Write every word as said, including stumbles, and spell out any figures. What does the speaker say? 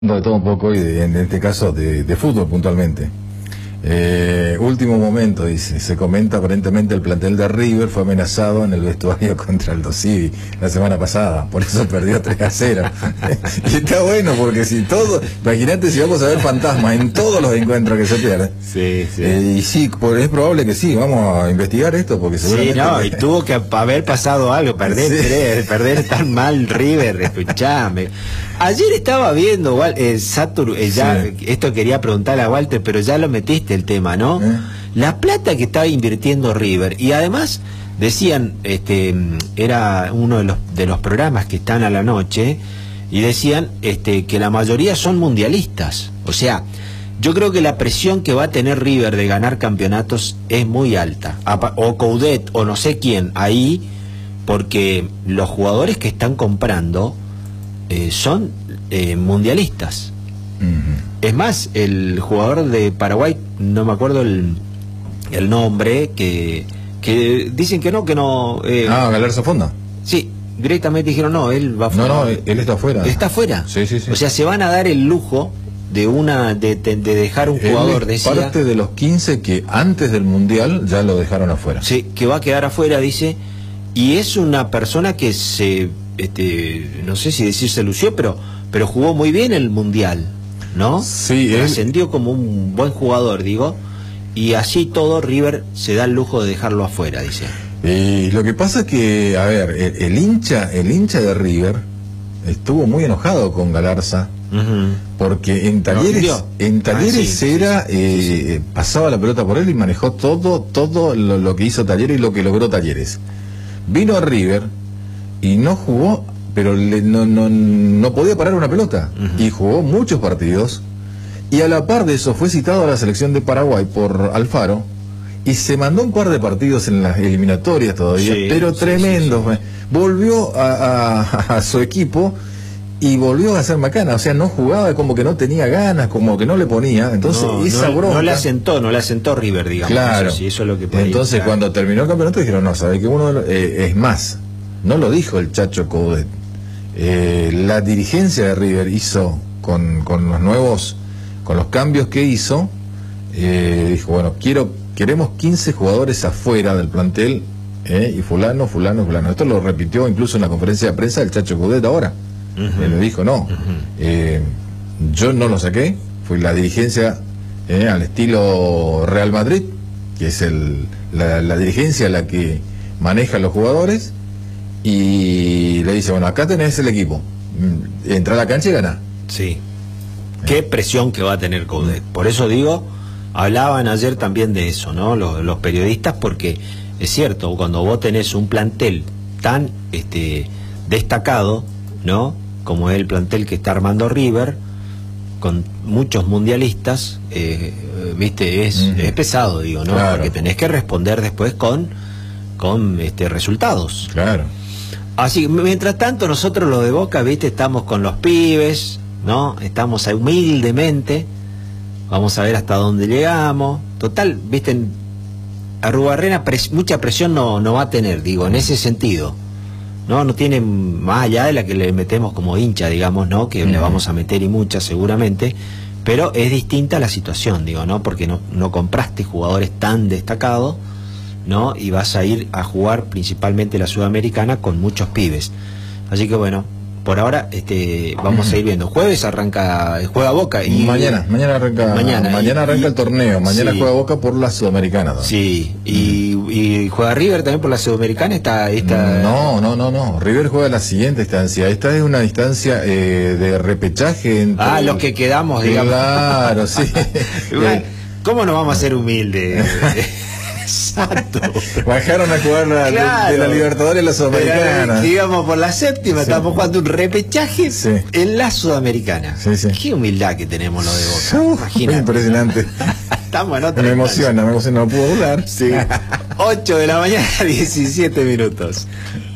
De todo un poco y de, en este caso de, de fútbol puntualmente. Eh, último momento, dice, se comenta aparentemente el plantel de River fue amenazado en el vestuario contra el Dosivi la semana pasada, por eso perdió tres a cero. Y está bueno porque si todo, imagínate si vamos a ver fantasmas en todos los encuentros que se pierden. Sí, sí. Eh, y sí, por, es probable que sí, vamos a investigar esto porque seguramente... Sí, no, y tuvo que haber pasado algo, perder Sí. tres, perder tan mal River, escuchame. Ayer estaba viendo, Wal- eh, Satur, eh, ya, Sí. esto quería preguntarle a Walter, pero ya lo metiste el tema, ¿no? ¿Eh? La plata que estaba invirtiendo River, y además decían, este, era uno de los, de los programas que están a la noche, y decían este, que la mayoría son mundialistas. O sea, yo creo que la presión que va a tener River de ganar campeonatos es muy alta. Apa- O Coudet, o no sé quién, ahí, porque los jugadores que están comprando eh, son eh, mundialistas. Uh-huh. Es más, el jugador de Paraguay, no me acuerdo el, el nombre, que, que dicen que no, que no... Eh, Ah, Galarza Fonda. sí, directamente dijeron no, él va No, fuera. no, él está afuera. Está afuera. Sí, sí, sí. O sea, se van a dar el lujo de una de, de, de dejar un Él jugador, es decía, parte de los quince que antes del Mundial ya lo dejaron afuera. sí, que va a quedar afuera, dice, y es una persona que se, este, no sé si decir se lució, pero, pero jugó muy bien el Mundial, ¿no? Sí, él- Ascendió como un buen jugador, digo, y así todo River se da el lujo de dejarlo afuera, dice. Y lo que pasa es que, a ver, el, el hincha, el hincha de River estuvo muy enojado con Galarza Ujú. porque en ¿Lo Talleres, vendió? en Talleres Ah, sí, sí, era, sí, eh, pasaba la pelota por él y manejó todo, todo lo, lo que hizo Talleres y lo que logró Talleres. Vino a River y no jugó, pero le- no, no, no podía parar una pelota. Ujú. Y jugó muchos partidos. Y a la par de eso fue citado a la selección de Paraguay por Alfaro. Y se mandó un par de partidos en las eliminatorias todavía, Sí, pero sí, tremendos. sí, sí. Volvió a, a- a su equipo y volvió a hacer macana. O sea, no jugaba, como que no tenía ganas, como que no le ponía. Entonces, no, esa no, bronca... no le asentó, no le asentó River, digamos. Claro. Eso sí, eso es lo que por ahí Entonces, está. cuando terminó el campeonato, dijeron, no, sabe que uno de los- eh, es más. No lo dijo el Chacho Coudet. Eh, la dirigencia de River hizo con, con los nuevos, con los cambios que hizo, eh, dijo, bueno, quiero, queremos quince jugadores afuera del plantel, eh, y fulano, fulano, fulano. Esto lo repitió incluso en la conferencia de prensa del Chacho Coudet ahora. Ujú. Él le dijo, no, eh, yo no lo saqué, fue la dirigencia eh, al estilo Real Madrid, que es el, la, la dirigencia la que maneja a los jugadores, y le dice, bueno, acá tenés el equipo, Mm, entra a la cancha y gana. Sí. Qué presión que va a tener Coudet. Por eso digo, hablaban ayer también de eso, ¿no? Los, los periodistas, porque es cierto, cuando vos tenés un plantel tan este destacado, ¿no? Como es el plantel que está armando River, con muchos mundialistas, eh, eh, viste, es, Ujú. es pesado, digo, ¿no? Claro. Porque tenés que responder después con, con este resultados. Claro. Así que mientras tanto nosotros los de Boca, viste, estamos con los pibes, ¿no? Estamos ahí humildemente, vamos a ver hasta dónde llegamos. Total, viste, Arrubarrena pres- mucha presión no, no va a tener, digo, en ese sentido. No, no tiene más allá de la que le metemos como hincha, digamos, ¿no? Que le Ujú. vamos a meter y mucha seguramente, pero es distinta la situación, digo, ¿no? Porque no, no compraste jugadores tan destacados, ¿no? Y vas a ir a jugar principalmente la Sudamericana con muchos pibes. Así que bueno, por ahora este vamos a ir viendo. Jueves arranca, juega Boca y mañana, mañana arranca, mañana, mañana y- arranca y- el torneo, mañana sí. juega Boca por la Sudamericana. ¿No? Sí, y, y juega River también por la Sudamericana, está esta No, no, no, no. River juega la siguiente instancia. Esta es una distancia eh, de repechaje entre... Ah, los que quedamos, digamos. Claro, sí. Bueno, ¿cómo nos vamos a hacer humildes? Exacto. Bajaron a jugar la, de- Claro. de, la Libertadores a la Sudamericana. Pero, digamos, por la séptima, Sí. estamos jugando un repechaje Sí. en la Sudamericana. Sí, sí. Qué humildad que tenemos los de Boca. Uf, Imagínate. impresionante. Estamos en otra Me instancia. emociona, me emociona, no puedo hablar. Sí. ocho de la mañana, diecisiete minutos.